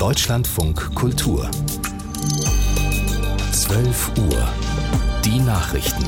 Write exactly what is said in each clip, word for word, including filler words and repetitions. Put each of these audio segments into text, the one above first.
Deutschlandfunk Kultur. zwölf Uhr. Die Nachrichten.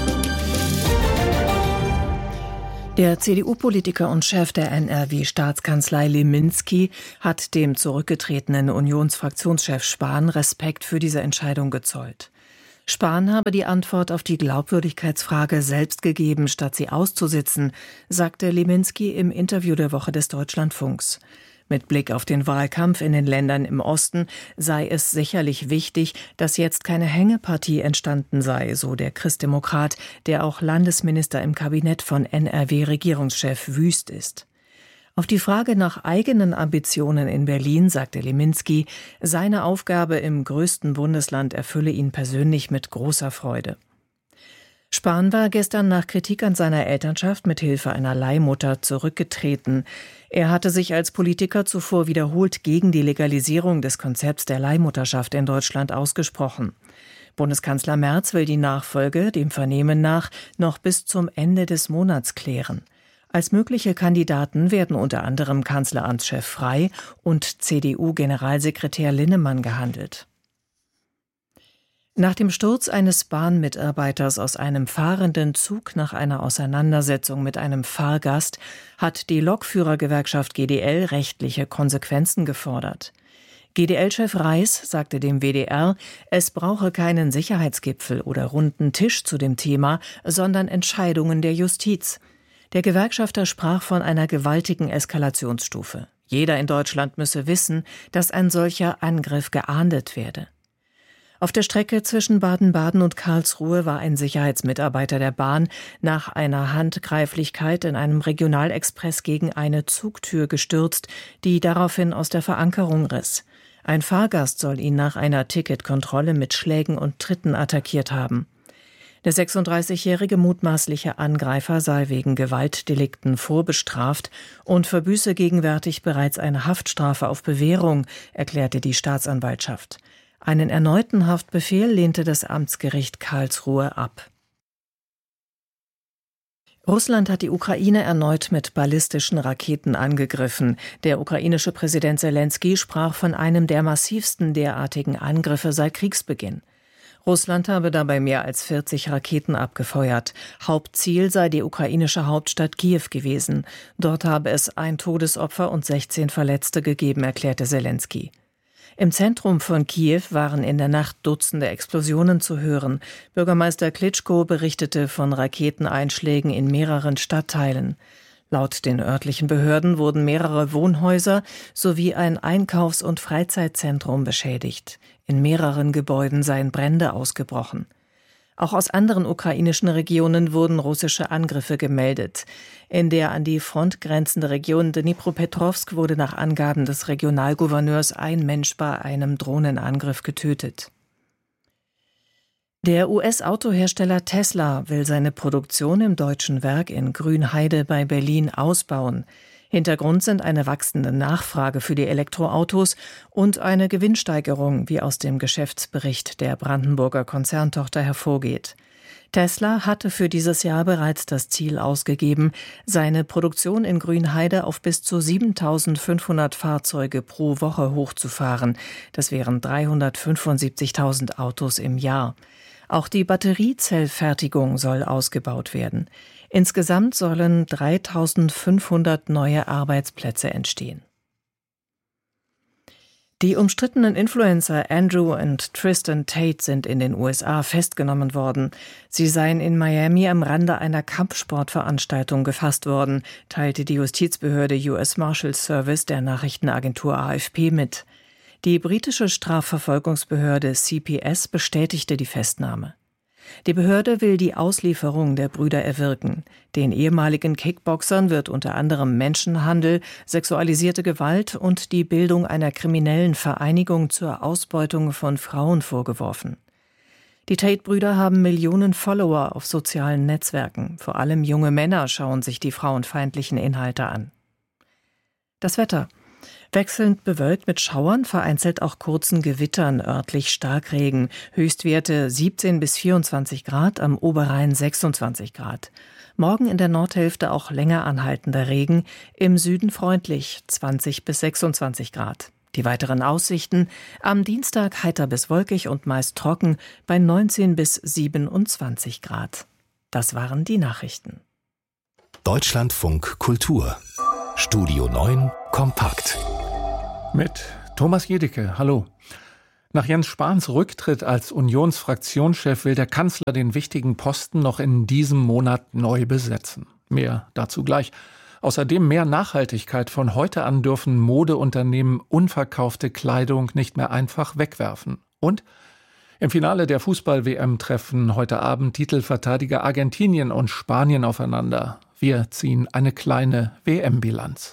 Der C D U-Politiker und Chef der N R W-Staatskanzlei Leminski hat dem zurückgetretenen Unionsfraktionschef Spahn Respekt für diese Entscheidung gezollt. Spahn habe die Antwort auf die Glaubwürdigkeitsfrage selbst gegeben, statt sie auszusitzen, sagte Leminski im Interview der Woche des Deutschlandfunks. Mit Blick auf den Wahlkampf in den Ländern im Osten sei es sicherlich wichtig, dass jetzt keine Hängepartie entstanden sei, so der Christdemokrat, der auch Landesminister im Kabinett von N R W-Regierungschef Wüst ist. Auf die Frage nach eigenen Ambitionen in Berlin sagte Leminski, seine Aufgabe im größten Bundesland erfülle ihn persönlich mit großer Freude. Spahn war gestern nach Kritik an seiner Elternschaft mit Hilfe einer Leihmutter zurückgetreten. Er hatte sich als Politiker zuvor wiederholt gegen die Legalisierung des Konzepts der Leihmutterschaft in Deutschland ausgesprochen. Bundeskanzler Merz will die Nachfolge, dem Vernehmen nach, noch bis zum Ende des Monats klären. Als mögliche Kandidaten werden unter anderem Kanzleramtschef Frey und C D U-Generalsekretär Linnemann gehandelt. Nach dem Sturz eines Bahnmitarbeiters aus einem fahrenden Zug nach einer Auseinandersetzung mit einem Fahrgast hat die Lokführergewerkschaft G D L rechtliche Konsequenzen gefordert. G D L-Chef Reis sagte dem W D R, es brauche keinen Sicherheitsgipfel oder runden Tisch zu dem Thema, sondern Entscheidungen der Justiz. Der Gewerkschafter sprach von einer gewaltigen Eskalationsstufe. Jeder in Deutschland müsse wissen, dass ein solcher Angriff geahndet werde. Auf der Strecke zwischen Baden-Baden und Karlsruhe war ein Sicherheitsmitarbeiter der Bahn nach einer Handgreiflichkeit in einem Regionalexpress gegen eine Zugtür gestürzt, die daraufhin aus der Verankerung riss. Ein Fahrgast soll ihn nach einer Ticketkontrolle mit Schlägen und Tritten attackiert haben. Der sechsunddreißigjährige mutmaßliche Angreifer sei wegen Gewaltdelikten vorbestraft und verbüße gegenwärtig bereits eine Haftstrafe auf Bewährung, erklärte die Staatsanwaltschaft. Einen erneuten Haftbefehl lehnte das Amtsgericht Karlsruhe ab. Russland hat die Ukraine erneut mit ballistischen Raketen angegriffen. Der ukrainische Präsident Selenskyj sprach von einem der massivsten derartigen Angriffe seit Kriegsbeginn. Russland habe dabei mehr als vierzig Raketen abgefeuert. Hauptziel sei die ukrainische Hauptstadt Kiew gewesen. Dort habe es ein Todesopfer und sechzehn Verletzte gegeben, erklärte Selenskyj. Im Zentrum von Kiew waren in der Nacht Dutzende Explosionen zu hören. Bürgermeister Klitschko berichtete von Raketeneinschlägen in mehreren Stadtteilen. Laut den örtlichen Behörden wurden mehrere Wohnhäuser sowie ein Einkaufs- und Freizeitzentrum beschädigt. In mehreren Gebäuden seien Brände ausgebrochen. Auch aus anderen ukrainischen Regionen wurden russische Angriffe gemeldet. In der an die Front grenzende Region Dnipropetrovsk wurde nach Angaben des Regionalgouverneurs ein Mensch bei einem Drohnenangriff getötet. Der U S-Autohersteller Tesla will seine Produktion im deutschen Werk in Grünheide bei Berlin ausbauen. Hintergrund sind eine wachsende Nachfrage für die Elektroautos und eine Gewinnsteigerung, wie aus dem Geschäftsbericht der Brandenburger Konzerntochter hervorgeht. Tesla hatte für dieses Jahr bereits das Ziel ausgegeben, seine Produktion in Grünheide auf bis zu siebentausendfünfhundert Fahrzeuge pro Woche hochzufahren. Das wären dreihundertfünfundsiebzigtausend Autos im Jahr. Auch die Batteriezellfertigung soll ausgebaut werden. Insgesamt sollen dreitausendfünfhundert neue Arbeitsplätze entstehen. Die umstrittenen Influencer Andrew und Tristan Tate sind in den U S A festgenommen worden. Sie seien in Miami am Rande einer Kampfsportveranstaltung gefasst worden, teilte die Justizbehörde U S Marshals Service der Nachrichtenagentur A F P mit. Die britische Strafverfolgungsbehörde C P S bestätigte die Festnahme. Die Behörde will die Auslieferung der Brüder erwirken. Den ehemaligen Kickboxern wird unter anderem Menschenhandel, sexualisierte Gewalt und die Bildung einer kriminellen Vereinigung zur Ausbeutung von Frauen vorgeworfen. Die Tate-Brüder haben Millionen Follower auf sozialen Netzwerken. Vor allem junge Männer schauen sich die frauenfeindlichen Inhalte an. Das Wetter. Wechselnd bewölkt mit Schauern, vereinzelt auch kurzen Gewittern, örtlich Starkregen. Höchstwerte siebzehn bis vierundzwanzig Grad, am Oberrhein sechsundzwanzig Grad. Morgen in der Nordhälfte auch länger anhaltender Regen, im Süden freundlich zwanzig bis sechsundzwanzig Grad. Die weiteren Aussichten: am Dienstag heiter bis wolkig und meist trocken bei neunzehn bis siebenundzwanzig Grad. Das waren die Nachrichten. Deutschlandfunk Kultur. Studio neun kompakt. Mit Thomas Jedicke, hallo. Nach Jens Spahns Rücktritt als Unionsfraktionschef will der Kanzler den wichtigen Posten noch in diesem Monat neu besetzen. Mehr dazu gleich. Außerdem mehr Nachhaltigkeit. Von heute an dürfen Modeunternehmen unverkaufte Kleidung nicht mehr einfach wegwerfen. Und im Finale der Fußball-W M treffen heute Abend Titelverteidiger Argentinien und Spanien aufeinander. Wir ziehen eine kleine W M-Bilanz.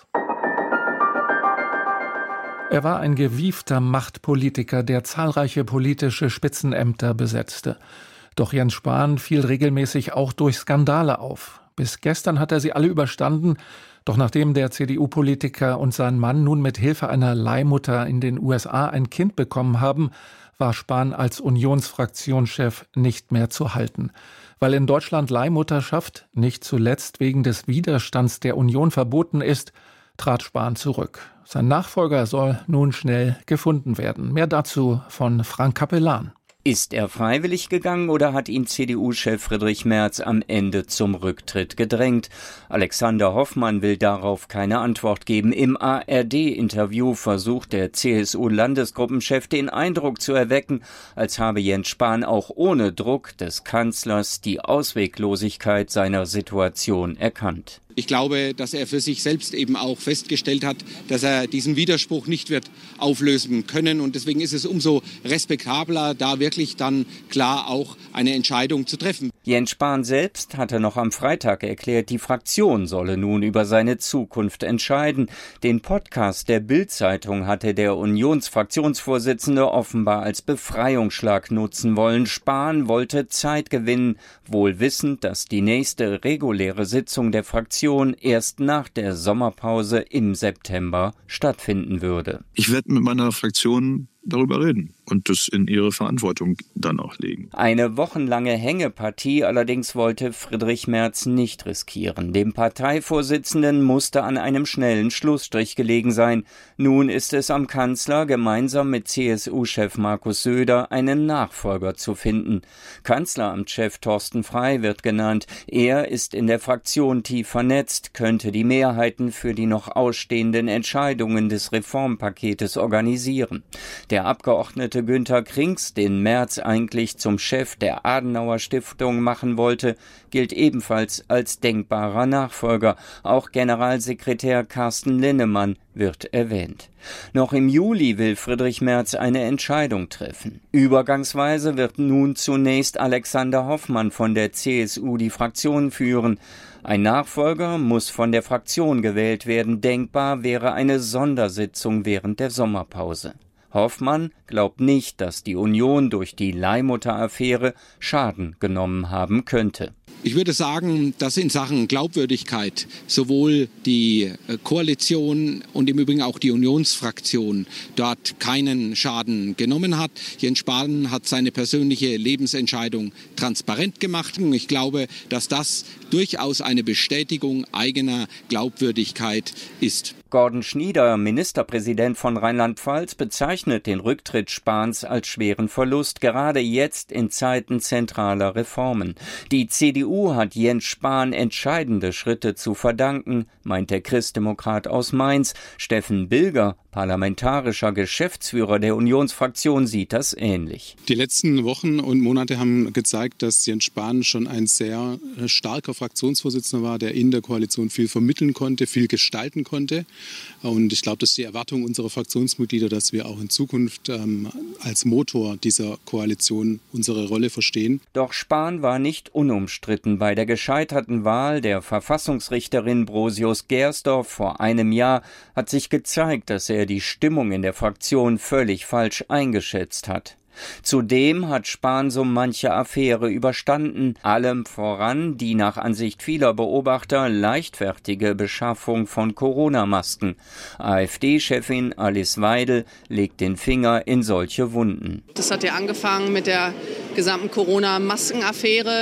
Er war ein gewiefter Machtpolitiker, der zahlreiche politische Spitzenämter besetzte. Doch Jens Spahn fiel regelmäßig auch durch Skandale auf. Bis gestern hat er sie alle überstanden, doch nachdem der C D U-Politiker und sein Mann nun mit Hilfe einer Leihmutter in den U S A ein Kind bekommen haben, war Spahn als Unionsfraktionschef nicht mehr zu halten. Weil in Deutschland Leihmutterschaft nicht zuletzt wegen des Widerstands der Union verboten ist, trat Spahn zurück. Sein Nachfolger soll nun schnell gefunden werden. Mehr dazu von Frank Capellan. Ist er freiwillig gegangen oder hat ihn C D U-Chef Friedrich Merz am Ende zum Rücktritt gedrängt? Alexander Hoffmann will darauf keine Antwort geben. Im A R D-Interview versucht der C S U-Landesgruppenchef den Eindruck zu erwecken, als habe Jens Spahn auch ohne Druck des Kanzlers die Ausweglosigkeit seiner Situation erkannt. Ich glaube, dass er für sich selbst eben auch festgestellt hat, dass er diesen Widerspruch nicht wird auflösen können. Und deswegen ist es umso respektabler, da wirklich dann klar auch eine Entscheidung zu treffen. Jens Spahn selbst hatte noch am Freitag erklärt, die Fraktion solle nun über seine Zukunft entscheiden. Den Podcast der Bild-Zeitung hatte der Unionsfraktionsvorsitzende offenbar als Befreiungsschlag nutzen wollen. Spahn wollte Zeit gewinnen, wohl wissend, dass die nächste reguläre Sitzung der Fraktion erst nach der Sommerpause im September stattfinden würde. Ich werde mit meiner Fraktion darüber reden und das in ihre Verantwortung dann auch legen. Eine wochenlange Hängepartie allerdings wollte Friedrich Merz nicht riskieren. Dem Parteivorsitzenden musste an einem schnellen Schlussstrich gelegen sein. Nun ist es am Kanzler, gemeinsam mit C S U-Chef Markus Söder einen Nachfolger zu finden. Kanzleramtschef Thorsten Frey wird genannt. Er ist in der Fraktion tief vernetzt, könnte die Mehrheiten für die noch ausstehenden Entscheidungen des Reformpaketes organisieren. Der Abgeordnete Günter Krings, den Merz eigentlich zum Chef der Adenauer Stiftung machen wollte, gilt ebenfalls als denkbarer Nachfolger. Auch Generalsekretär Carsten Linnemann wird erwähnt. Noch im Juli will Friedrich Merz eine Entscheidung treffen. Übergangsweise wird nun zunächst Alexander Hoffmann von der C S U die Fraktion führen. Ein Nachfolger muss von der Fraktion gewählt werden. Denkbar wäre eine Sondersitzung während der Sommerpause. Hoffmann glaubt nicht, dass die Union durch die Leihmutter-Affäre Schaden genommen haben könnte. Ich würde sagen, dass in Sachen Glaubwürdigkeit sowohl die Koalition und im Übrigen auch die Unionsfraktion dort keinen Schaden genommen hat. Jens Spahn hat seine persönliche Lebensentscheidung transparent gemacht. Und ich glaube, dass das durchaus eine Bestätigung eigener Glaubwürdigkeit ist. Gordon Schnieder, Ministerpräsident von Rheinland-Pfalz, bezeichnet den Rücktritt Spahns als schweren Verlust, gerade jetzt in Zeiten zentraler Reformen. Die C D U hat Jens Spahn entscheidende Schritte zu verdanken, meint der Christdemokrat aus Mainz. Steffen Bilger, parlamentarischer Geschäftsführer der Unionsfraktion, sieht das ähnlich. Die letzten Wochen und Monate haben gezeigt, dass Jens Spahn schon ein sehr starker Fraktionsvorsitzender war, der in der Koalition viel vermitteln konnte, viel gestalten konnte. Und ich glaube, das ist die Erwartung unserer Fraktionsmitglieder, dass wir auch in Zukunft ähm, als Motor dieser Koalition unsere Rolle verstehen. Doch Spahn war nicht unumstritten. Bei der gescheiterten Wahl der Verfassungsrichterin Brosius Gersdorf vor einem Jahr hat sich gezeigt, dass er die Stimmung in der Fraktion völlig falsch eingeschätzt hat. Zudem hat Spahn so manche Affäre überstanden, allem voran die nach Ansicht vieler Beobachter leichtfertige Beschaffung von Corona-Masken. AfD-Chefin Alice Weidel legt den Finger in solche Wunden. Das hat ja angefangen mit der gesamten Corona-Maskenaffäre,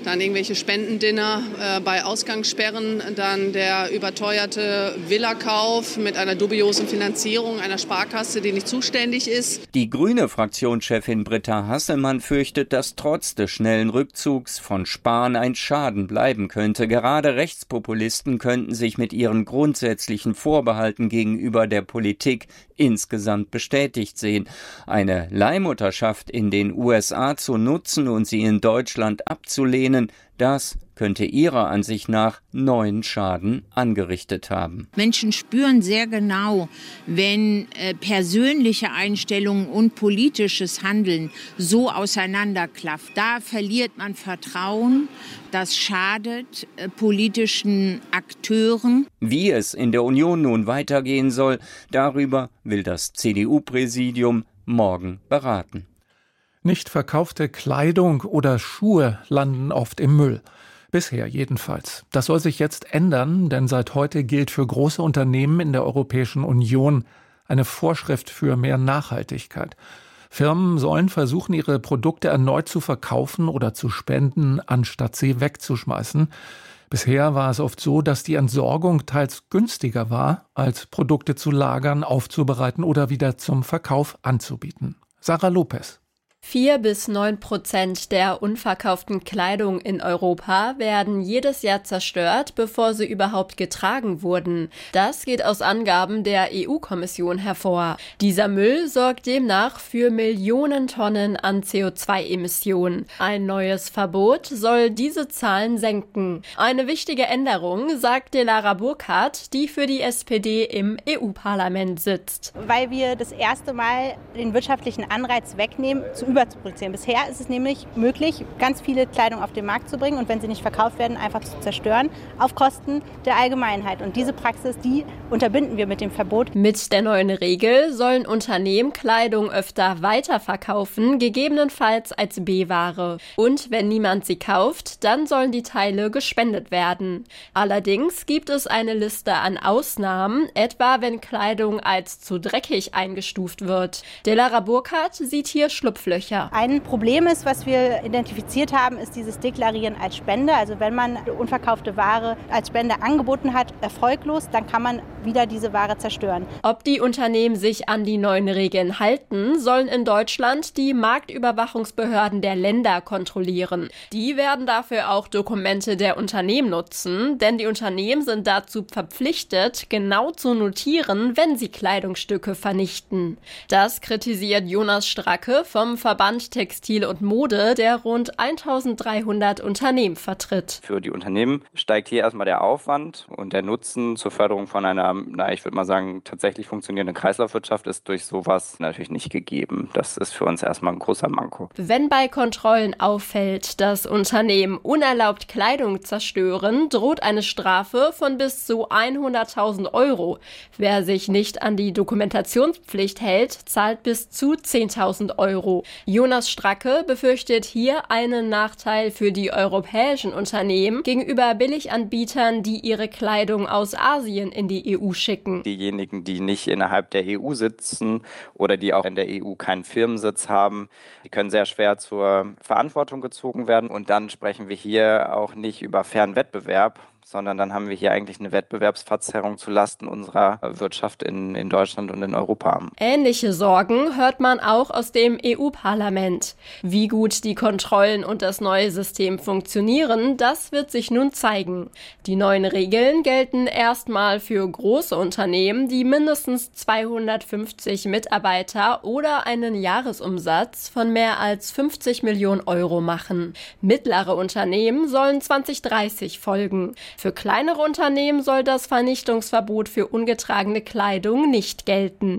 dann irgendwelche Spendendinner äh, bei Ausgangssperren, dann der überteuerte Villakauf mit einer dubiosen Finanzierung einer Sparkasse, die nicht zuständig ist. Die grüne Fraktionschefin Britta Hasselmann fürchtet, dass trotz des schnellen Rückzugs von Spahn ein Schaden bleiben könnte. Gerade Rechtspopulisten könnten sich mit ihren grundsätzlichen Vorbehalten gegenüber der Politik insgesamt bestätigt sehen. Eine Leihmutterschaft in den U S A zu nutzen und sie in Deutschland abzulehnen, das könnte ihrer Ansicht nach neuen Schaden angerichtet haben. Menschen spüren sehr genau, wenn äh, persönliche Einstellungen und politisches Handeln so auseinanderklafft. Da verliert man Vertrauen. Das schadet äh, politischen Akteuren. Wie es in der Union nun weitergehen soll, darüber will das C D U-Präsidium morgen beraten. Nicht verkaufte Kleidung oder Schuhe landen oft im Müll. Bisher jedenfalls. Das soll sich jetzt ändern, denn seit heute gilt für große Unternehmen in der Europäischen Union eine Vorschrift für mehr Nachhaltigkeit. Firmen sollen versuchen, ihre Produkte erneut zu verkaufen oder zu spenden, anstatt sie wegzuschmeißen. Bisher war es oft so, dass die Entsorgung teils günstiger war, als Produkte zu lagern, aufzubereiten oder wieder zum Verkauf anzubieten. Sarah Lopez. Vier bis neun Prozent der unverkauften Kleidung in Europa werden jedes Jahr zerstört, bevor sie überhaupt getragen wurden. Das geht aus Angaben der E U-Kommission hervor. Dieser Müll sorgt demnach für Millionen Tonnen an C O zwei Emissionen. Ein neues Verbot soll diese Zahlen senken. Eine wichtige Änderung, sagt Delara Burkhardt, die für die S P D im E U-Parlament sitzt. Weil wir das erste Mal den wirtschaftlichen Anreiz wegnehmen, zu überzuproduzieren. Bisher ist es nämlich möglich, ganz viele Kleidung auf den Markt zu bringen und wenn sie nicht verkauft werden, einfach zu zerstören, auf Kosten der Allgemeinheit. Und diese Praxis, die unterbinden wir mit dem Verbot. Mit der neuen Regel sollen Unternehmen Kleidung öfter weiterverkaufen, gegebenenfalls als B-Ware. Und wenn niemand sie kauft, dann sollen die Teile gespendet werden. Allerdings gibt es eine Liste an Ausnahmen, etwa wenn Kleidung als zu dreckig eingestuft wird. Delara Burkhardt sieht hier Schlupflöcher. Ein Problem ist, was wir identifiziert haben, ist dieses Deklarieren als Spende. Also wenn man unverkaufte Ware als Spende angeboten hat, erfolglos, dann kann man wieder diese Ware zerstören. Ob die Unternehmen sich an die neuen Regeln halten, sollen in Deutschland die Marktüberwachungsbehörden der Länder kontrollieren. Die werden dafür auch Dokumente der Unternehmen nutzen, denn die Unternehmen sind dazu verpflichtet, genau zu notieren, wenn sie Kleidungsstücke vernichten. Das kritisiert Jonas Stracke vom Verband Textil und Mode, der rund eintausenddreihundert Unternehmen vertritt. Für die Unternehmen steigt hier erstmal der Aufwand und der Nutzen zur Förderung von einer, na, ich würde mal sagen, tatsächlich funktionierenden Kreislaufwirtschaft ist durch sowas natürlich nicht gegeben. Das ist für uns erstmal ein großer Manko. Wenn bei Kontrollen auffällt, dass Unternehmen unerlaubt Kleidung zerstören, droht eine Strafe von bis zu hunderttausend Euro. Wer sich nicht an die Dokumentationspflicht hält, zahlt bis zu zehntausend Euro. Jonas Stracke befürchtet hier einen Nachteil für die europäischen Unternehmen gegenüber Billiganbietern, die ihre Kleidung aus Asien in die E U schicken. Diejenigen, die nicht innerhalb der E U sitzen oder die auch in der E U keinen Firmensitz haben, die können sehr schwer zur Verantwortung gezogen werden. Und dann sprechen wir hier auch nicht über fairen Wettbewerb, sondern dann haben wir hier eigentlich eine Wettbewerbsverzerrung zulasten unserer Wirtschaft in, in Deutschland und in Europa. Ähnliche Sorgen hört man auch aus dem E U-Parlament. Wie gut die Kontrollen und das neue System funktionieren, das wird sich nun zeigen. Die neuen Regeln gelten erstmal für große Unternehmen, die mindestens zweihundertfünfzig Mitarbeiter oder einen Jahresumsatz von mehr als fünfzig Millionen Euro machen. Mittlere Unternehmen sollen zwanzig dreißig folgen. Für kleinere Unternehmen soll das Vernichtungsverbot für ungetragene Kleidung nicht gelten.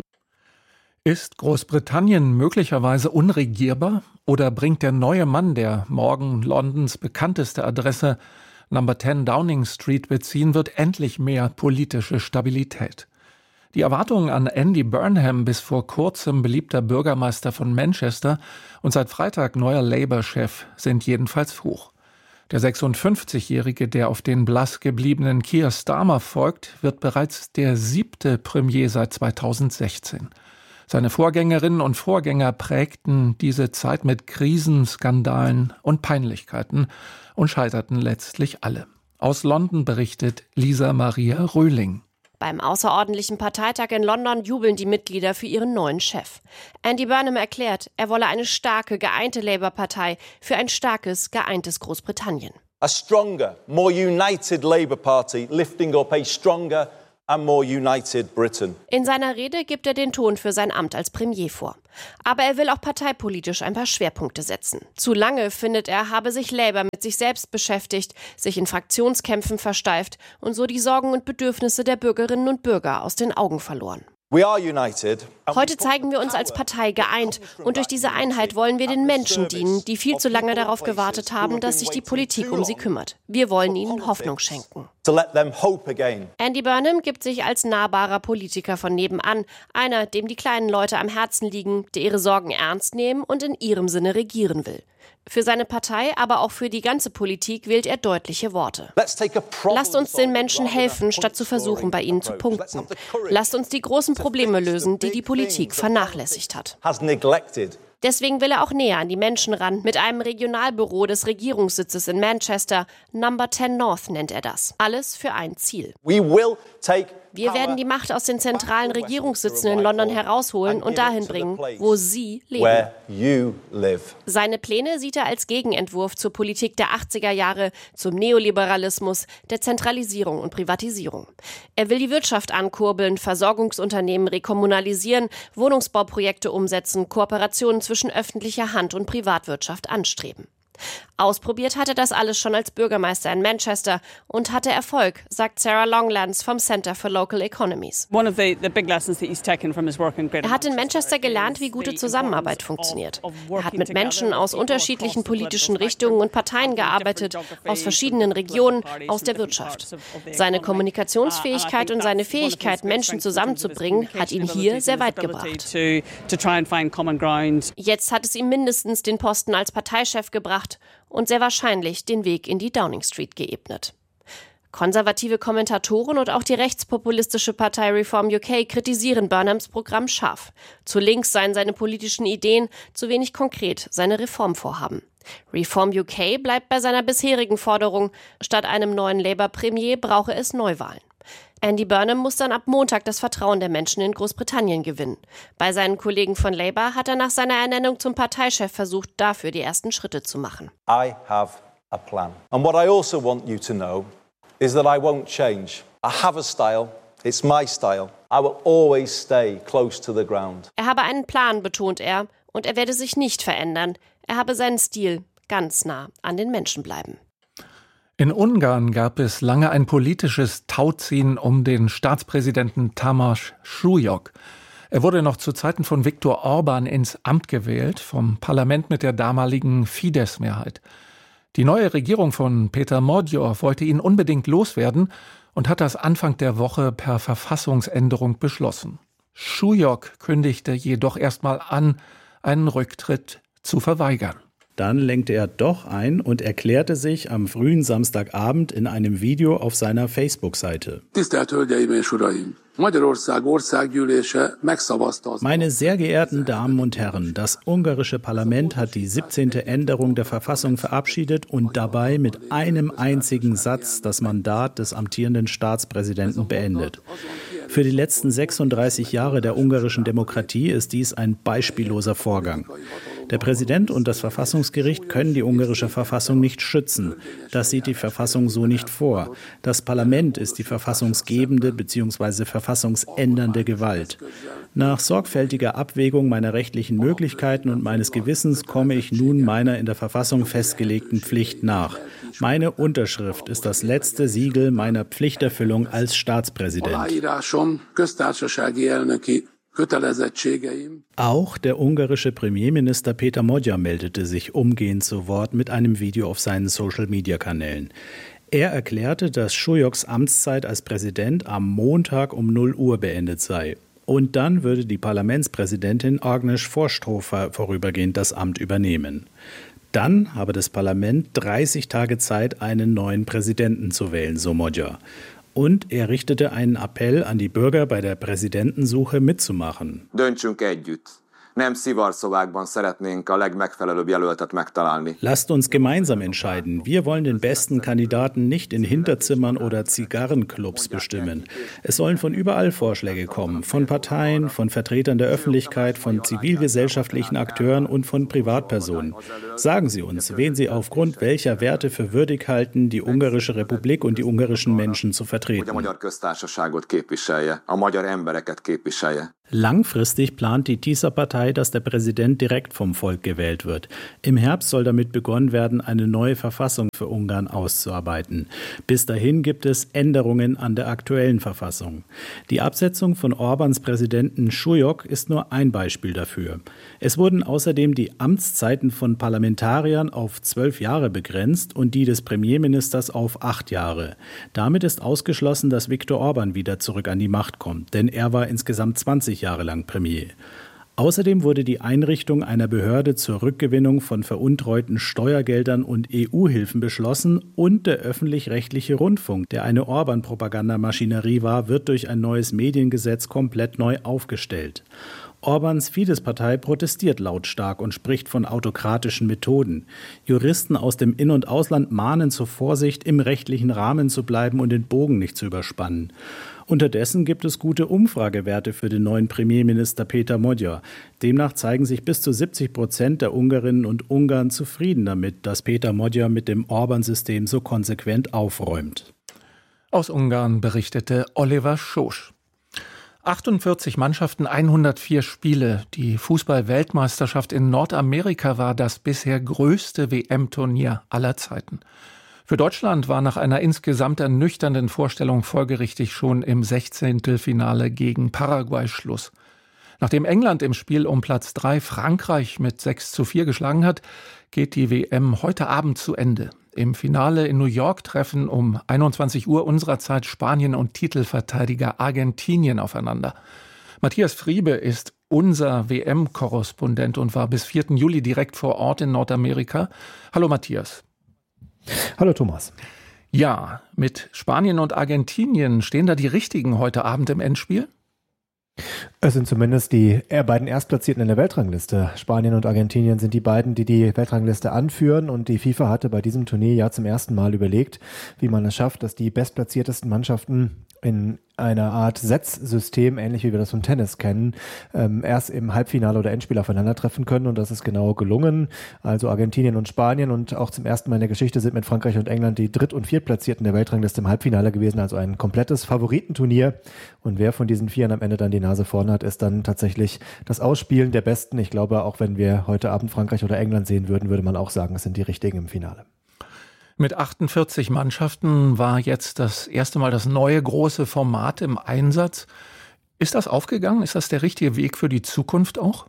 Ist Großbritannien möglicherweise unregierbar oder bringt der neue Mann, der morgen Londons bekannteste Adresse Number zehn Downing Street beziehen wird, endlich mehr politische Stabilität? Die Erwartungen an Andy Burnham, bis vor kurzem beliebter Bürgermeister von Manchester und seit Freitag neuer Labour-Chef, sind jedenfalls hoch. Der sechsundfünfzigjährige, der auf den blass gebliebenen Keir Starmer folgt, wird bereits der siebte Premier seit zweitausendsechzehn. Seine Vorgängerinnen und Vorgänger prägten diese Zeit mit Krisen, Skandalen und Peinlichkeiten und scheiterten letztlich alle. Aus London berichtet Lisa Maria Röhling. Beim außerordentlichen Parteitag in London jubeln die Mitglieder für ihren neuen Chef. Andy Burnham erklärt, er wolle eine starke, geeinte Labour-Partei für ein starkes, geeintes Großbritannien. A stronger, more united Labour Party lifting up a stronger and more united Britain. In seiner Rede gibt er den Ton für sein Amt als Premier vor. Aber er will auch parteipolitisch ein paar Schwerpunkte setzen. Zu lange, findet er, habe sich Labour mit sich selbst beschäftigt, sich in Fraktionskämpfen versteift und so die Sorgen und Bedürfnisse der Bürgerinnen und Bürger aus den Augen verloren. We are united. Heute zeigen wir uns als Partei geeint und durch diese Einheit wollen wir den Menschen dienen, die viel zu lange darauf gewartet haben, dass sich die Politik um sie kümmert. Wir wollen ihnen Hoffnung schenken. Andy Burnham gibt sich als nahbarer Politiker von nebenan, einer, dem die kleinen Leute am Herzen liegen, der ihre Sorgen ernst nehmen und in ihrem Sinne regieren will. Für seine Partei, aber auch für die ganze Politik wählt er deutliche Worte. Lasst uns den Menschen helfen, statt zu versuchen, bei ihnen zu punkten. Lasst uns die großen Probleme lösen, die die Politik vernachlässigt hat. Deswegen will er auch näher an die Menschen ran, mit einem Regionalbüro des Regierungssitzes in Manchester. Number zehn North nennt er das. Alles für ein Ziel. Wir werden die Macht aus den zentralen Regierungssitzen in London herausholen und dahin bringen, wo Sie leben. Seine Pläne sieht er als Gegenentwurf zur Politik der achtziger Jahre, zum Neoliberalismus, der Zentralisierung und Privatisierung. Er will die Wirtschaft ankurbeln, Versorgungsunternehmen rekommunalisieren, Wohnungsbauprojekte umsetzen, Kooperationen zwischen öffentlicher Hand und Privatwirtschaft anstreben. Ausprobiert hatte das alles schon als Bürgermeister in Manchester und hatte Erfolg, sagt Sarah Longlands vom Center for Local Economies. Er hat in Manchester gelernt, wie gute Zusammenarbeit funktioniert. Er hat mit Menschen aus unterschiedlichen politischen Richtungen und Parteien gearbeitet, aus verschiedenen Regionen, aus der Wirtschaft. Seine Kommunikationsfähigkeit und seine Fähigkeit, Menschen zusammenzubringen, hat ihn hier sehr weit gebracht. Jetzt hat es ihm mindestens den Posten als Parteichef gebracht und sehr wahrscheinlich den Weg in die Downing Street geebnet. Konservative Kommentatoren und auch die rechtspopulistische Partei Reform U K kritisieren Burnhams Programm scharf. Zu links seien seine politischen Ideen, zu wenig konkret seine Reformvorhaben. Reform U K bleibt bei seiner bisherigen Forderung, statt einem neuen Labour-Premier brauche es Neuwahlen. Andy Burnham muss dann ab Montag das Vertrauen der Menschen in Großbritannien gewinnen. Bei seinen Kollegen von Labour hat er nach seiner Ernennung zum Parteichef versucht, dafür die ersten Schritte zu machen. I have a plan. And what I also want you to know is that I won't change. I have a style. It's my style. I will always stay close to the ground. Er habe einen Plan, betont er, und er werde sich nicht verändern. Er habe seinen Stil, ganz nah an den Menschen bleiben. In Ungarn gab es lange ein politisches Tauziehen um den Staatspräsidenten Tamás Súlyog. Er wurde noch zu Zeiten von Viktor Orbán ins Amt gewählt, vom Parlament mit der damaligen Fidesz-Mehrheit. Die neue Regierung von Péter Magyar wollte ihn unbedingt loswerden und hat das Anfang der Woche per Verfassungsänderung beschlossen. Súlyog kündigte jedoch erstmal an, einen Rücktritt zu verweigern. Dann lenkte er doch ein und erklärte sich am frühen Samstagabend in einem Video auf seiner Facebook-Seite. Meine sehr geehrten Damen und Herren, das ungarische Parlament hat die siebzehnte Änderung der Verfassung verabschiedet und dabei mit einem einzigen Satz das Mandat des amtierenden Staatspräsidenten beendet. Für die letzten sechsunddreißig Jahre der ungarischen Demokratie ist dies ein beispielloser Vorgang. Der Präsident und das Verfassungsgericht können die ungarische Verfassung nicht schützen. Das sieht die Verfassung so nicht vor. Das Parlament ist die verfassungsgebende bzw. verfassungsändernde Gewalt. Nach sorgfältiger Abwägung meiner rechtlichen Möglichkeiten und meines Gewissens komme ich nun meiner in der Verfassung festgelegten Pflicht nach. Meine Unterschrift ist das letzte Siegel meiner Pflichterfüllung als Staatspräsident. Auch der ungarische Premierminister Péter Magyar meldete sich umgehend zu Wort mit einem Video auf seinen Social-Media-Kanälen. Er erklärte, dass Súlyogs Amtszeit als Präsident am Montag um null Uhr beendet sei. Und dann würde die Parlamentspräsidentin Agnes Forsthofer vorübergehend das Amt übernehmen. Dann habe das Parlament dreißig Tage Zeit, einen neuen Präsidenten zu wählen, so Magyar. Und er richtete einen Appell an die Bürger, bei der Präsidentensuche mitzumachen. Döntsünk együtt. Nem szivarszobákban szeretnénk a legmegfelelőbb jelöltet megtalálni. Lasst uns gemeinsam entscheiden. Wir wollen den besten Kandidaten nicht in Hinterzimmern oder Zigarrenclubs bestimmen. Es sollen von überall Vorschläge kommen, von Parteien, von Vertretern der Öffentlichkeit, von zivilgesellschaftlichen Akteuren und von Privatpersonen. Sagen Sie uns, wen Sie aufgrund welcher Werte für würdig halten, die Ungarische Republik und die ungarischen Menschen zu vertreten. Langfristig plant die TISA-Partei, dass der Präsident direkt vom Volk gewählt wird. Im Herbst soll damit begonnen werden, eine neue Verfassung für Ungarn auszuarbeiten. Bis dahin gibt es Änderungen an der aktuellen Verfassung. Die Absetzung von Orbáns Präsidenten Súlyog ist nur ein Beispiel dafür. Es wurden außerdem die Amtszeiten von Parlamentariern auf zwölf Jahre begrenzt und die des Premierministers auf acht Jahre. Damit ist ausgeschlossen, dass Viktor Orbán wieder zurück an die Macht kommt, denn er war insgesamt zwanzig Jahre lang Premier. Außerdem wurde die Einrichtung einer Behörde zur Rückgewinnung von veruntreuten Steuergeldern und E U-Hilfen beschlossen und der öffentlich-rechtliche Rundfunk, der eine Orbán-Propagandamaschinerie war, wird durch ein neues Mediengesetz komplett neu aufgestellt. Orbáns Fidesz-Partei protestiert lautstark und spricht von autokratischen Methoden. Juristen aus dem In- und Ausland mahnen zur Vorsicht, im rechtlichen Rahmen zu bleiben und den Bogen nicht zu überspannen. Unterdessen gibt es gute Umfragewerte für den neuen Premierminister Péter Magyar. Demnach zeigen sich bis zu siebzig Prozent der Ungarinnen und Ungarn zufrieden damit, dass Péter Magyar mit dem Orbán-System so konsequent aufräumt. Aus Ungarn berichtete Oliver Schosch. achtundvierzig Mannschaften, hundertvier Spiele. Die Fußball-Weltmeisterschaft in Nordamerika war das bisher größte W M-Turnier aller Zeiten. Für Deutschland war nach einer insgesamt ernüchternden Vorstellung folgerichtig schon im Sechzehntelfinale gegen Paraguay Schluss. Nachdem England im Spiel um Platz drei Frankreich mit sechs zu vier geschlagen hat, geht die W M heute Abend zu Ende. Im Finale in New York treffen um einundzwanzig Uhr unserer Zeit Spanien und Titelverteidiger Argentinien aufeinander. Matthias Friebe ist unser W M-Korrespondent und war bis vierten Juli direkt vor Ort in Nordamerika. Hallo Matthias. Hallo Thomas. Ja, mit Spanien und Argentinien stehen da die Richtigen heute Abend im Endspiel? Es sind zumindest die beiden Erstplatzierten in der Weltrangliste. Spanien und Argentinien sind die beiden, die die Weltrangliste anführen. Und die FIFA hatte bei diesem Turnier ja zum ersten Mal überlegt, wie man es schafft, dass die bestplatziertesten Mannschaften in einer Art Setzsystem, ähnlich wie wir das vom Tennis kennen, ähm, erst im Halbfinale oder Endspiel aufeinandertreffen können. Und das ist genau gelungen. Also Argentinien und Spanien und auch zum ersten Mal in der Geschichte sind mit Frankreich und England die Dritt- und Viertplatzierten der Weltrangliste im Halbfinale gewesen. Also ein komplettes Favoritenturnier. Und wer von diesen Vieren am Ende dann die Nase vorne hat, ist dann tatsächlich das Ausspielen der Besten. Ich glaube, auch wenn wir heute Abend Frankreich oder England sehen würden, würde man auch sagen, es sind die Richtigen im Finale. Mit achtundvierzig Mannschaften war jetzt das erste Mal das neue große Format im Einsatz. Ist das aufgegangen? Ist das der richtige Weg für die Zukunft auch?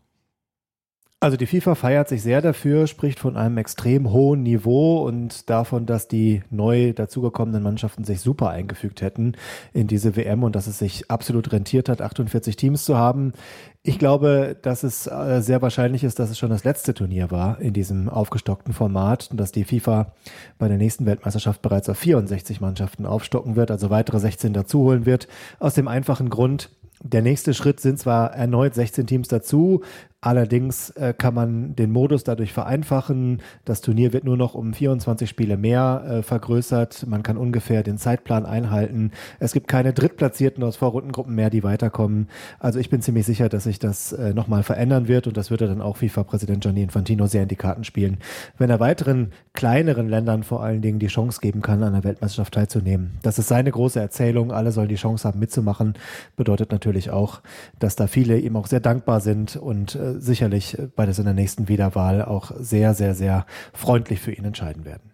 Also die FIFA feiert sich sehr dafür, spricht von einem extrem hohen Niveau und davon, dass die neu dazugekommenen Mannschaften sich super eingefügt hätten in diese W M und dass es sich absolut rentiert hat, achtundvierzig Teams zu haben. Ich glaube, dass es sehr wahrscheinlich ist, dass es schon das letzte Turnier war in diesem aufgestockten Format und dass die FIFA bei der nächsten Weltmeisterschaft bereits auf vierundsechzig Mannschaften aufstocken wird, also weitere sechzehn dazuholen wird. Aus dem einfachen Grund, der nächste Schritt sind zwar erneut sechzehn Teams dazu, allerdings äh, kann man den Modus dadurch vereinfachen. Das Turnier wird nur noch um vierundzwanzig Spiele mehr äh, vergrößert. Man kann ungefähr den Zeitplan einhalten. Es gibt keine Drittplatzierten aus Vorrundengruppen mehr, die weiterkommen. Also ich bin ziemlich sicher, dass sich das äh, nochmal verändern wird und das würde dann auch FIFA-Präsident Gianni Infantino sehr in die Karten spielen, wenn er weiteren kleineren Ländern vor allen Dingen die Chance geben kann, an der Weltmeisterschaft teilzunehmen. Das ist seine große Erzählung. Alle sollen die Chance haben, mitzumachen. Bedeutet natürlich auch, dass da viele ihm auch sehr dankbar sind und äh, sicherlich bei der, in der nächsten Wiederwahl auch sehr, sehr, sehr freundlich für ihn entscheiden werden.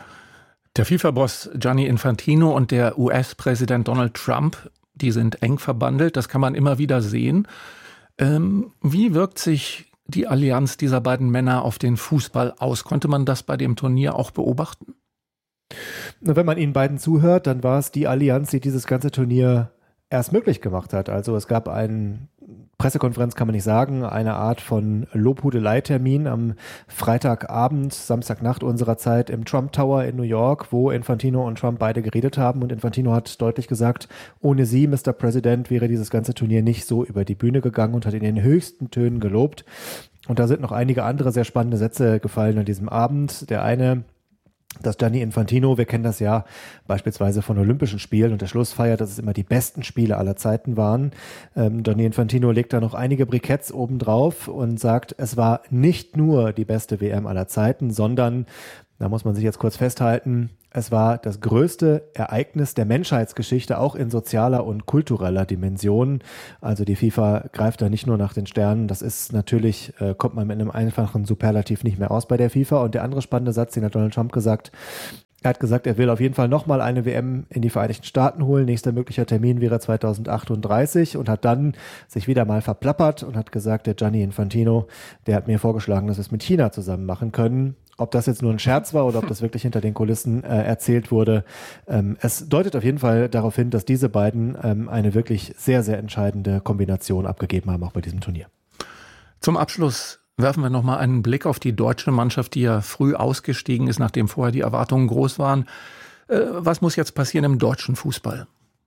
Der FIFA-Boss Gianni Infantino und der U S-Präsident Donald Trump, die sind eng verbandelt, das kann man immer wieder sehen. Ähm, wie wirkt sich die Allianz dieser beiden Männer auf den Fußball aus? Konnte man das bei dem Turnier auch beobachten? Wenn man ihnen beiden zuhört, dann war es die Allianz, die dieses ganze Turnier erst möglich gemacht hat. Also es gab einen Pressekonferenz kann man nicht sagen, eine Art von Lobhudelei-Termin am Freitagabend, Samstagnacht unserer Zeit im Trump Tower in New York, wo Infantino und Trump beide geredet haben. Und Infantino hat deutlich gesagt, ohne Sie, Mister President, wäre dieses ganze Turnier nicht so über die Bühne gegangen und hat in den höchsten Tönen gelobt. Und da sind noch einige andere sehr spannende Sätze gefallen an diesem Abend. Der eine, dass Gianni Infantino, wir kennen das ja beispielsweise von Olympischen Spielen und der Schlussfeier, dass es immer die besten Spiele aller Zeiten waren. Ähm, Gianni Infantino legt da noch einige Briketts obendrauf und sagt, es war nicht nur die beste W M aller Zeiten, sondern, da muss man sich jetzt kurz festhalten, es war das größte Ereignis der Menschheitsgeschichte, auch in sozialer und kultureller Dimension. Also die FIFA greift da nicht nur nach den Sternen. Das ist natürlich, äh, kommt man mit einem einfachen Superlativ nicht mehr aus bei der FIFA. Und der andere spannende Satz, den hat Donald Trump gesagt, er hat gesagt, er will auf jeden Fall nochmal eine W M in die Vereinigten Staaten holen. Nächster möglicher Termin wäre zweitausendachtunddreißig und hat dann sich wieder mal verplappert und hat gesagt, der Gianni Infantino, der hat mir vorgeschlagen, dass wir es mit China zusammen machen können. Ob das jetzt nur ein Scherz war oder ob das wirklich hinter den Kulissen äh, erzählt wurde. Ähm, es deutet auf jeden Fall darauf hin, dass diese beiden ähm, eine wirklich sehr, sehr entscheidende Kombination abgegeben haben, auch bei diesem Turnier. Zum Abschluss werfen wir nochmal einen Blick auf die deutsche Mannschaft, die ja früh ausgestiegen ist, nachdem vorher die Erwartungen groß waren. Äh, was muss jetzt passieren im deutschen Fußball?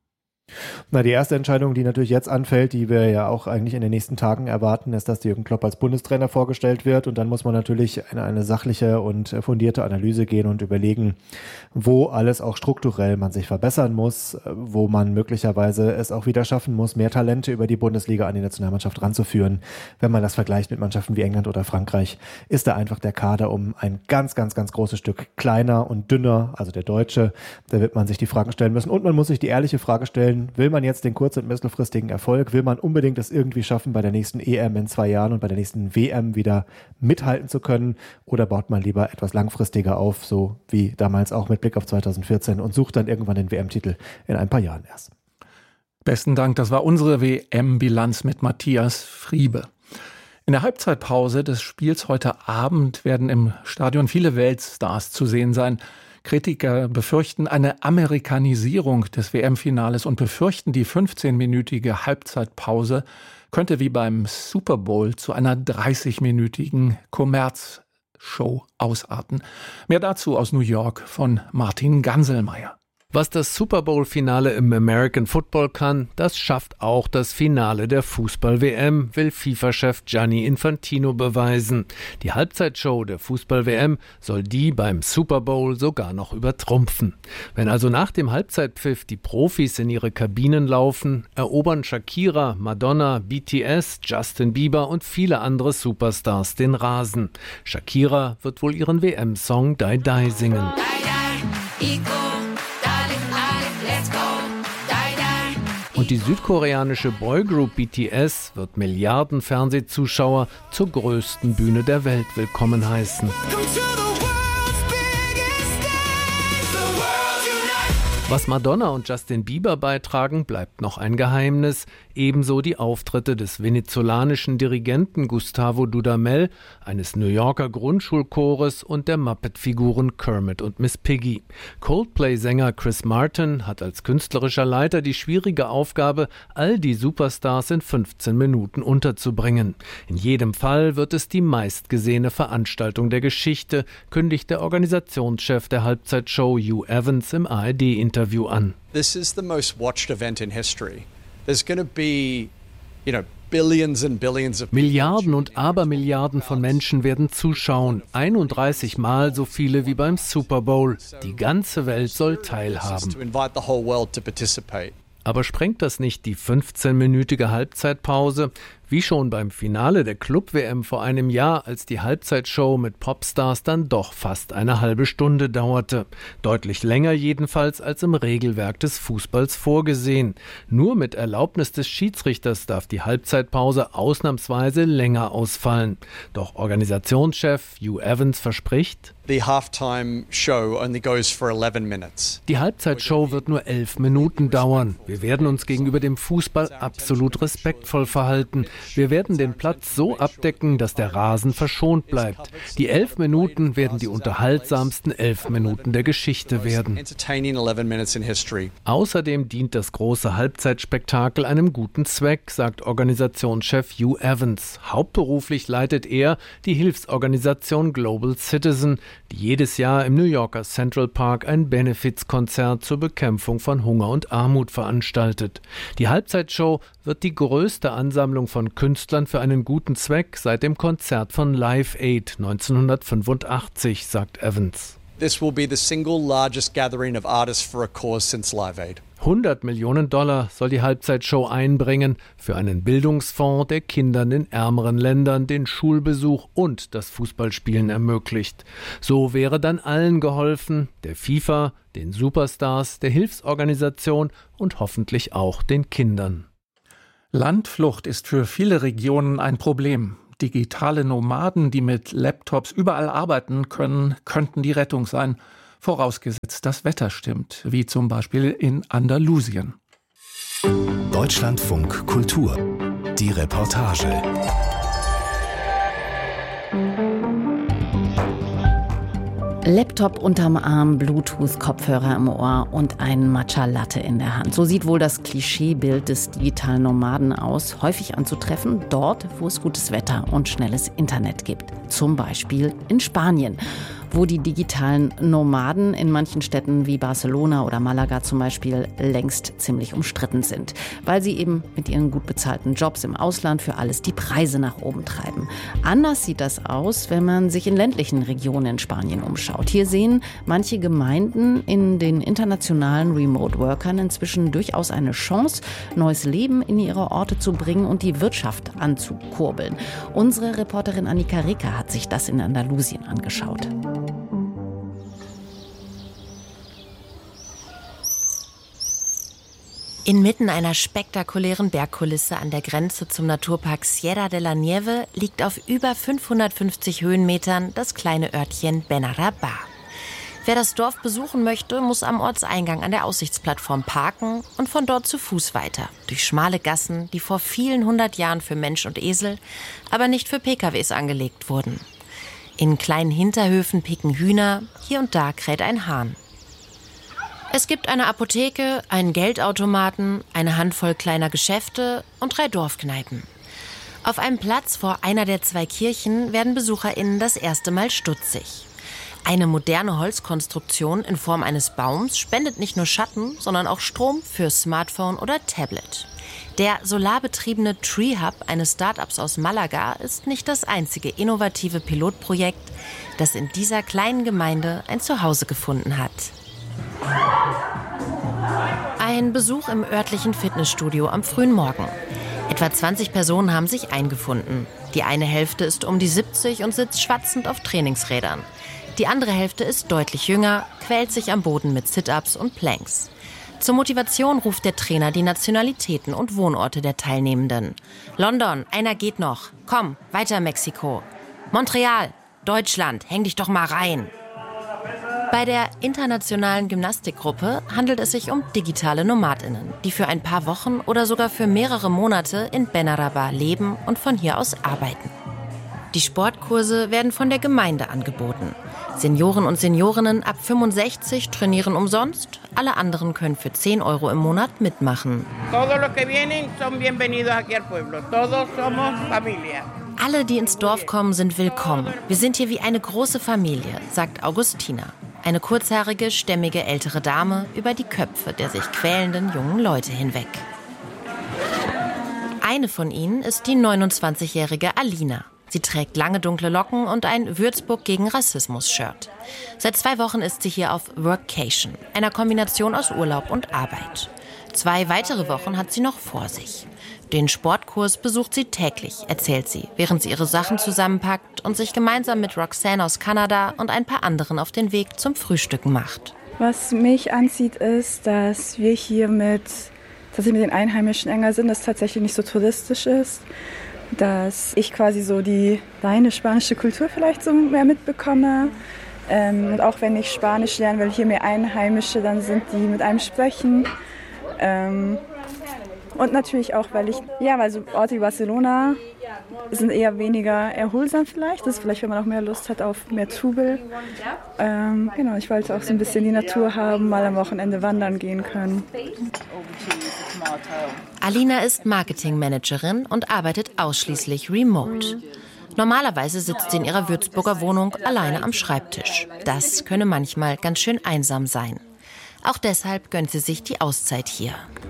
Na, die erste Entscheidung, die natürlich jetzt anfällt, die wir ja auch eigentlich in den nächsten Tagen erwarten, ist, dass Jürgen Klopp als Bundestrainer vorgestellt wird. Und dann muss man natürlich in eine sachliche und fundierte Analyse gehen und überlegen, wo alles auch strukturell man sich verbessern muss, wo man möglicherweise es auch wieder schaffen muss, mehr Talente über die Bundesliga an die Nationalmannschaft ranzuführen. Wenn man das vergleicht mit Mannschaften wie England oder Frankreich, ist da einfach der Kader um ein ganz, ganz, ganz großes Stück kleiner und dünner, also der Deutsche. Da wird man sich die Fragen stellen müssen. Und man muss sich die ehrliche Frage stellen, will man jetzt den kurz- und mittelfristigen Erfolg, will man unbedingt es irgendwie schaffen, bei der nächsten E M in zwei Jahren und bei der nächsten W M wieder mithalten zu können, oder baut man lieber etwas langfristiger auf, so wie damals auch mit Blick auf zweitausendvierzehn, und sucht dann irgendwann den W M-Titel in ein paar Jahren erst. Besten Dank, das war unsere W M-Bilanz mit Matthias Friebe. In der Halbzeitpause des Spiels heute Abend werden im Stadion viele Weltstars zu sehen sein. Kritiker befürchten eine Amerikanisierung des W M-Finales und befürchten, die fünfzehnminütige Halbzeitpause könnte wie beim Super Bowl zu einer dreißigminütigen Kommerzshow ausarten. Mehr dazu aus New York von Martin Ganselmeier. Was das Super Bowl-Finale im American Football kann, das schafft auch das Finale der Fußball-W M, will FIFA-Chef Gianni Infantino beweisen. Die Halbzeitshow der Fußball-W M soll die beim Super Bowl sogar noch übertrumpfen. Wenn also nach dem Halbzeitpfiff die Profis in ihre Kabinen laufen, erobern Shakira, Madonna, B T S, Justin Bieber und viele andere Superstars den Rasen. Shakira wird wohl ihren W M-Song Die Die singen. Und die südkoreanische Boygroup B T S wird Milliarden Fernsehzuschauer zur größten Bühne der Welt willkommen heißen. Was Madonna und Justin Bieber beitragen, bleibt noch ein Geheimnis. Ebenso die Auftritte des venezolanischen Dirigenten Gustavo Dudamel, eines New Yorker Grundschulchores und der Muppet-Figuren Kermit und Miss Piggy. Coldplay-Sänger Chris Martin hat als künstlerischer Leiter die schwierige Aufgabe, all die Superstars in fünfzehn Minuten unterzubringen. In jedem Fall wird es die meistgesehene Veranstaltung der Geschichte, kündigt der Organisationschef der Halbzeitshow Hugh Evans im A R D-Interview an. This is the most watched event in history. There's going to be, you know, billions and billions of Milliarden und Abermilliarden von Menschen werden zuschauen. einunddreißig Mal so viele wie beim Super Bowl. Die ganze Welt soll teilhaben. Aber sprengt das nicht die fünfzehnminütige Halbzeitpause? Wie schon beim Finale der Club-W M vor einem Jahr, als die Halbzeitshow mit Popstars dann doch fast eine halbe Stunde dauerte. Deutlich länger jedenfalls als im Regelwerk des Fußballs vorgesehen. Nur mit Erlaubnis des Schiedsrichters darf die Halbzeitpause ausnahmsweise länger ausfallen. Doch Organisationschef Hugh Evans verspricht: The halftime show only goes for eleven minutes. Die Halbzeitshow wird nur elf Minuten dauern. Wir werden uns gegenüber dem Fußball absolut respektvoll verhalten. Wir werden den Platz so abdecken, dass der Rasen verschont bleibt. Die elf Minuten werden die unterhaltsamsten elf Minuten der Geschichte werden. Außerdem dient das große Halbzeitspektakel einem guten Zweck, sagt Organisationschef Hugh Evans. Hauptberuflich leitet er die Hilfsorganisation Global Citizen, die jedes Jahr im New Yorker Central Park ein Benefizkonzert zur Bekämpfung von Hunger und Armut veranstaltet. Die Halbzeitshow wird die größte Ansammlung von Künstlern für einen guten Zweck seit dem Konzert von Live Aid neunzehnhundertfünfundachtzig, sagt Evans. This will be the single largest gathering of artists for a cause since Live Aid. hundert Millionen Dollar soll die Halbzeitshow einbringen für einen Bildungsfonds, der Kindern in ärmeren Ländern den Schulbesuch und das Fußballspielen ermöglicht. So wäre dann allen geholfen, der FIFA, den Superstars, der Hilfsorganisation und hoffentlich auch den Kindern. Landflucht ist für viele Regionen ein Problem. Digitale Nomaden, die mit Laptops überall arbeiten können, könnten die Rettung sein. Vorausgesetzt, das Wetter stimmt, wie zum Beispiel in Andalusien. Deutschlandfunk Kultur. Die Reportage. Laptop unterm Arm, Bluetooth-Kopfhörer im Ohr und ein Matcha Latte in der Hand. So sieht wohl das Klischeebild des digitalen Nomaden aus, häufig anzutreffen dort, wo es gutes Wetter und schnelles Internet gibt. Zum Beispiel in Spanien, wo die digitalen Nomaden in manchen Städten wie Barcelona oder Malaga zum Beispiel längst ziemlich umstritten sind, weil sie eben mit ihren gut bezahlten Jobs im Ausland für alles die Preise nach oben treiben. Anders sieht das aus, wenn man sich in ländlichen Regionen in Spanien umschaut. Hier sehen manche Gemeinden in den internationalen Remote-Workern inzwischen durchaus eine Chance, neues Leben in ihre Orte zu bringen und die Wirtschaft anzukurbeln. Unsere Reporterin Annika Reker hat sich das in Andalusien angeschaut. Inmitten einer spektakulären Bergkulisse an der Grenze zum Naturpark Sierra de la Nieve liegt auf über fünfhundertfünfzig Höhenmetern das kleine Örtchen Benarabá. Wer das Dorf besuchen möchte, muss am Ortseingang an der Aussichtsplattform parken und von dort zu Fuß weiter, durch schmale Gassen, die vor vielen hundert Jahren für Mensch und Esel, aber nicht für P K Ws angelegt wurden. In kleinen Hinterhöfen picken Hühner, hier und da kräht ein Hahn. Es gibt eine Apotheke, einen Geldautomaten, eine Handvoll kleiner Geschäfte und drei Dorfkneipen. Auf einem Platz vor einer der zwei Kirchen werden BesucherInnen das erste Mal stutzig. Eine moderne Holzkonstruktion in Form eines Baums spendet nicht nur Schatten, sondern auch Strom für Smartphone oder Tablet. Der solarbetriebene Tree Hub eines Startups aus Malaga ist nicht das einzige innovative Pilotprojekt, das in dieser kleinen Gemeinde ein Zuhause gefunden hat. Ein Besuch im örtlichen Fitnessstudio am frühen Morgen. Etwa zwanzig Personen haben sich eingefunden. Die eine Hälfte ist um die siebzig und sitzt schwatzend auf Trainingsrädern. Die andere Hälfte ist deutlich jünger, quält sich am Boden mit Sit-Ups und Planks. Zur Motivation ruft der Trainer die Nationalitäten und Wohnorte der Teilnehmenden. London, einer geht noch. Komm, weiter Mexiko. Montreal, Deutschland, häng dich doch mal rein. Bei der internationalen Gymnastikgruppe handelt es sich um digitale NomadInnen, die für ein paar Wochen oder sogar für mehrere Monate in Benarabá leben und von hier aus arbeiten. Die Sportkurse werden von der Gemeinde angeboten. Senioren und Seniorinnen ab fünfundsechzig trainieren umsonst, alle anderen können für zehn Euro im Monat mitmachen. Alle, die ins Dorf kommen, sind willkommen. Wir sind hier wie eine große Familie, sagt Augustina. Eine kurzhaarige, stämmige ältere Dame über die Köpfe der sich quälenden jungen Leute hinweg. Eine von ihnen ist die neunundzwanzigjährige Alina. Sie trägt lange dunkle Locken und ein Würzburg gegen Rassismus-Shirt. Seit zwei Wochen ist sie hier auf Workation, einer Kombination aus Urlaub und Arbeit. Zwei weitere Wochen hat sie noch vor sich. Den Sportkurs besucht sie täglich, erzählt sie, während sie ihre Sachen zusammenpackt und sich gemeinsam mit Roxanne aus Kanada und ein paar anderen auf den Weg zum Frühstücken macht. Was mich anzieht, ist, dass wir hier mit, dass ich mit den Einheimischen enger sind, dass es tatsächlich nicht so touristisch ist, dass ich quasi so die reine spanische Kultur vielleicht so mehr mitbekomme. Ähm, und auch wenn ich Spanisch lerne, weil hier mehr Einheimische dann sind, die mit einem sprechen. Ähm, Und natürlich auch, weil ich, ja, weil so Orte wie Barcelona sind eher weniger erholsam vielleicht. Das ist vielleicht, wenn man auch mehr Lust hat auf mehr Trubel. Ähm, genau, ich wollte auch so ein bisschen die Natur haben, mal am Wochenende wandern gehen können. Alina ist Marketingmanagerin und arbeitet ausschließlich remote. Normalerweise sitzt sie in ihrer Würzburger Wohnung alleine am Schreibtisch. Das könne manchmal ganz schön einsam sein. Auch deshalb gönnt sie sich die Auszeit hier.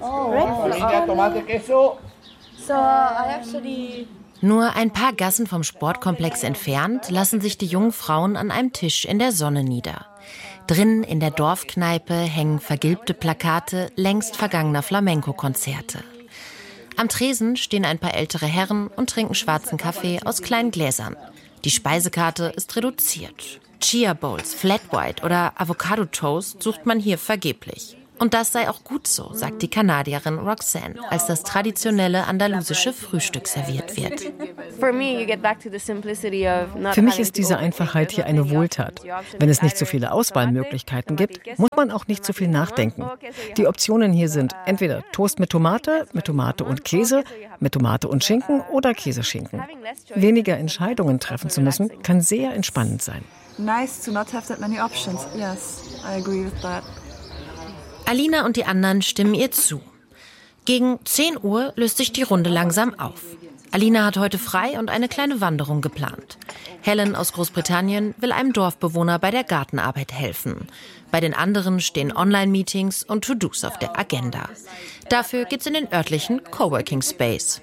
Nur ein paar Gassen vom Sportkomplex entfernt lassen sich die jungen Frauen an einem Tisch in der Sonne nieder. Drinnen in der Dorfkneipe hängen vergilbte Plakate längst vergangener Flamenco-Konzerte. Am Tresen stehen ein paar ältere Herren und trinken schwarzen Kaffee aus kleinen Gläsern. Die Speisekarte ist reduziert. Chia Bowls, Flat White oder Avocado Toast sucht man hier vergeblich. Und das sei auch gut so, sagt die Kanadierin Roxanne, als das traditionelle andalusische Frühstück serviert wird. Für mich ist diese Einfachheit hier eine Wohltat. Wenn es nicht so viele Auswahlmöglichkeiten gibt, muss man auch nicht so viel nachdenken. Die Optionen hier sind entweder Toast mit Tomate, mit Tomate und Käse, mit Tomate und Schinken oder Käseschinken. Weniger Entscheidungen treffen zu müssen, kann sehr entspannend sein. Nice to not have that many options. Yes, I agree with that. Alina und die anderen stimmen ihr zu. Gegen zehn Uhr löst sich die Runde langsam auf. Alina hat heute frei und eine kleine Wanderung geplant. Helen aus Großbritannien will einem Dorfbewohner bei der Gartenarbeit helfen. Bei den anderen stehen Online-Meetings und To-Dos auf der Agenda. Dafür geht's in den örtlichen Coworking Space.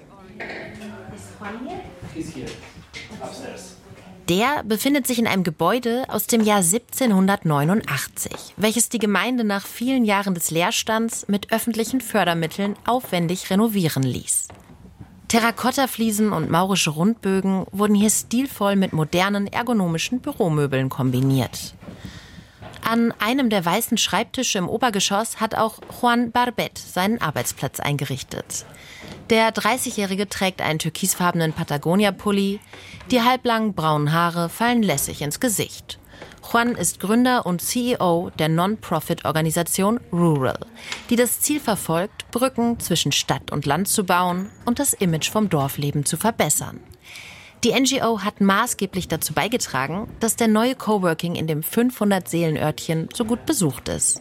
Der befindet sich in einem Gebäude aus dem Jahr siebzehnhundertneunundachtzig, welches die Gemeinde nach vielen Jahren des Leerstands mit öffentlichen Fördermitteln aufwendig renovieren ließ. Terrakottafliesen und maurische Rundbögen wurden hier stilvoll mit modernen, ergonomischen Büromöbeln kombiniert. An einem der weißen Schreibtische im Obergeschoss hat auch Juan Barbet seinen Arbeitsplatz eingerichtet. Der dreißigjährige trägt einen türkisfarbenen Patagonia-Pulli. Die halblangen braunen Haare fallen lässig ins Gesicht. Juan ist Gründer und C E O der Non-Profit-Organisation Rural, die das Ziel verfolgt, Brücken zwischen Stadt und Land zu bauen und das Image vom Dorfleben zu verbessern. Die N G O hat maßgeblich dazu beigetragen, dass der neue Coworking in dem fünfhundert-Seelen-Örtchen so gut besucht ist.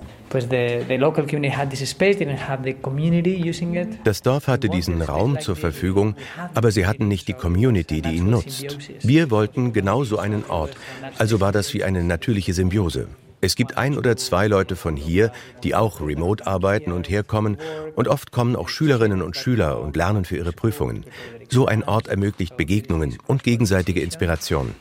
Das Dorf hatte diesen Raum zur Verfügung, aber sie hatten nicht die Community, die ihn nutzt. Wir wollten genau so einen Ort, also war das wie eine natürliche Symbiose. Es gibt ein oder zwei Leute von hier, die auch remote arbeiten und herkommen, und oft kommen auch Schülerinnen und Schüler und lernen für ihre Prüfungen. So ein Ort ermöglicht Begegnungen und gegenseitige Inspiration.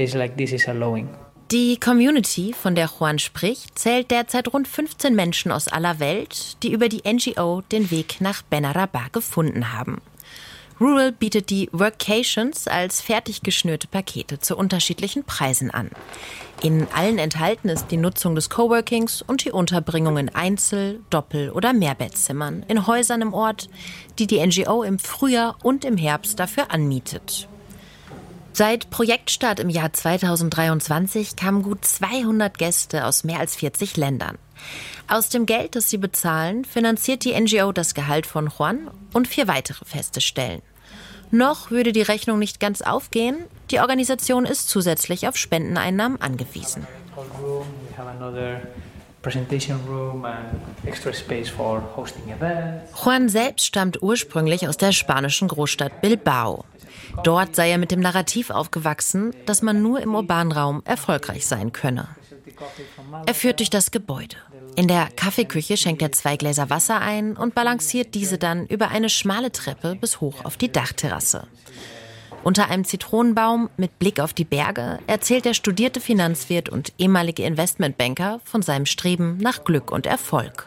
Die Community, von der Juan spricht, zählt derzeit rund fünfzehn Menschen aus aller Welt, die über die N G O den Weg nach Benarabah gefunden haben. Rural bietet die Workations als fertig geschnürte Pakete zu unterschiedlichen Preisen an. In allen enthalten ist die Nutzung des Coworkings und die Unterbringung in Einzel-, Doppel- oder Mehrbettzimmern in Häusern im Ort, die die N G O im Frühjahr und im Herbst dafür anmietet. Seit Projektstart im Jahr zweitausenddreiundzwanzig kamen gut zweihundert Gäste aus mehr als vierzig Ländern. Aus dem Geld, das sie bezahlen, finanziert die N G O das Gehalt von Juan und vier weitere feste Stellen. Noch würde die Rechnung nicht ganz aufgehen. Die Organisation ist zusätzlich auf Spendeneinnahmen angewiesen. Juan selbst stammt ursprünglich aus der spanischen Großstadt Bilbao. Dort sei er mit dem Narrativ aufgewachsen, dass man nur im urbanen Raum erfolgreich sein könne. Er führt durch das Gebäude. In der Kaffeeküche schenkt er zwei Gläser Wasser ein und balanciert diese dann über eine schmale Treppe bis hoch auf die Dachterrasse. Unter einem Zitronenbaum mit Blick auf die Berge erzählt der studierte Finanzwirt und ehemalige Investmentbanker von seinem Streben nach Glück und Erfolg.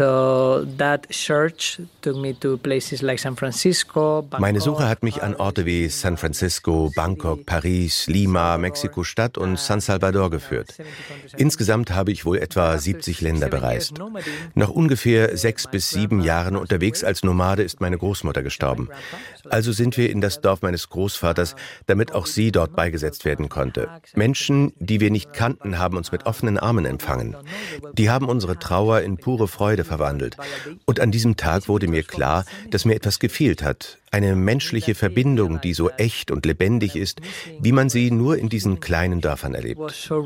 Meine Suche hat mich an Orte wie San Francisco, Bangkok, Paris, Lima, Mexiko-Stadt und San Salvador geführt. Insgesamt habe ich wohl etwa siebzig Länder bereist. Nach ungefähr sechs bis sieben Jahren unterwegs als Nomade ist meine Großmutter gestorben. Also sind wir in das Dorf meines Großvaters, damit auch sie dort beigesetzt werden konnte. Menschen, die wir nicht kannten, haben uns mit offenen Armen empfangen. Die haben unsere Trauer in pure Freude Freude verwandelt. Und an diesem Tag wurde mir klar, dass mir etwas gefehlt hat. Eine menschliche Verbindung, die so echt und lebendig ist, wie man sie nur in diesen kleinen Dörfern erlebt.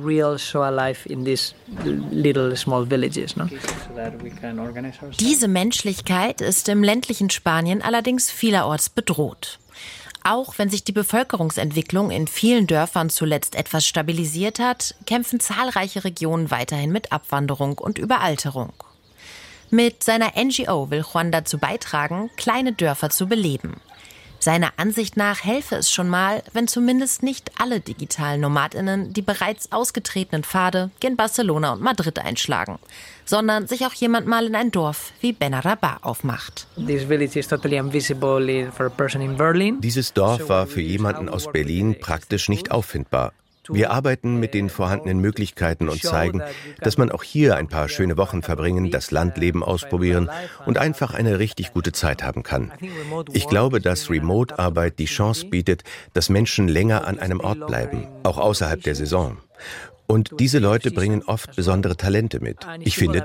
Diese Menschlichkeit ist im ländlichen Spanien allerdings vielerorts bedroht. Auch wenn sich die Bevölkerungsentwicklung in vielen Dörfern zuletzt etwas stabilisiert hat, kämpfen zahlreiche Regionen weiterhin mit Abwanderung und Überalterung. Mit seiner N G O will Juan dazu beitragen, kleine Dörfer zu beleben. Seiner Ansicht nach helfe es schon mal, wenn zumindest nicht alle digitalen NomadInnen die bereits ausgetretenen Pfade gen Barcelona und Madrid einschlagen, sondern sich auch jemand mal in ein Dorf wie Benarabá aufmacht. Dieses Dorf war für jemanden aus Berlin praktisch nicht auffindbar. Wir arbeiten mit den vorhandenen Möglichkeiten und zeigen, dass man auch hier ein paar schöne Wochen verbringen, das Landleben ausprobieren und einfach eine richtig gute Zeit haben kann. Ich glaube, dass Remote-Arbeit die Chance bietet, dass Menschen länger an einem Ort bleiben, auch außerhalb der Saison. Und diese Leute bringen oft besondere Talente mit. Ich finde,